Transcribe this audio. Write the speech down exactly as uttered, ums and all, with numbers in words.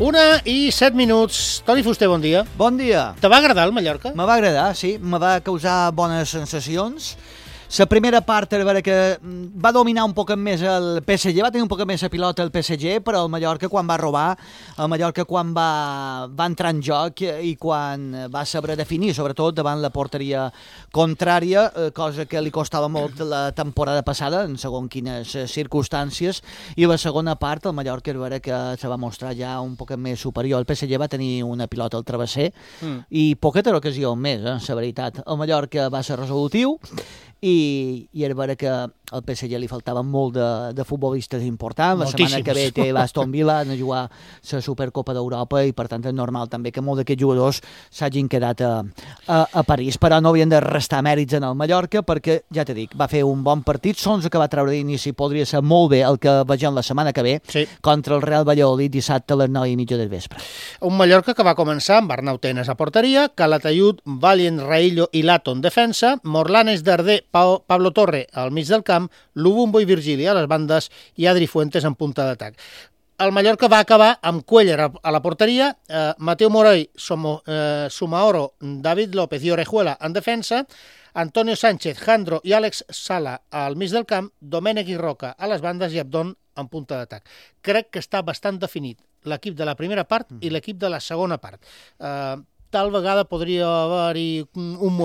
Una i set minuts. Toni Fuster, bon dia. Bon dia. Te va agradar el Mallorca? Me va agradar, sí. Me va causar bones sensacions. La primera part, a veure, que va dominar un poc més el P S G, va tenir un poc més la pilota el P S G, però el Mallorca quan va robar, el Mallorca quan va, va entrar en joc i quan va saber definir, sobretot davant la porteria contrària, cosa que li costava molt la temporada passada, en segons quines circumstàncies, i la segona part, el Mallorca, a veure, que se va mostrar ja un poc més superior. El P S G va tenir una pilota al travesser mm. i poqueta ocasió més, eh, la veritat. El Mallorca va ser resolutiu, i, i era vera que al P S G li faltava molt de, de futbolistes importants. La setmana que ve té l'Aston Villa, han de jugar la Supercopa d'Europa i per tant és normal també que molts d'aquests jugadors s'hagin quedat a, a, a París, però no havien de restar mèrits en el Mallorca perquè, ja t'he dit, va fer un bon partit. l'onze que va treure d'inici podria ser molt bé el que vegem la setmana que ve sí. contra el Real Valladolid dissabte a les nou i mitja del vespre. Un Mallorca que va començar amb Arnau Tenas a porteria, Calatayud, Valent, Raillo i Lato en defensa, Morlanes, Darder, Pablo Torre al mig del camp, Lubumbo i Virgili a les bandes i Adri Fuentes en punta d'atac. El Mallorca va acabar amb Cuéllar a la porteria, eh, Mateu Morey, Somo, eh, Sumaoro, David López i Orejuela en defensa, Antonio Sánchez, Jandro i Àlex Sala al mig del camp, Domènech i Roca a les bandes i Abdón en punta d'atac. Crec que està bastant definit l'equip de la primera part i l'equip de la segona part. Eh, tal vegada podria haver-hi un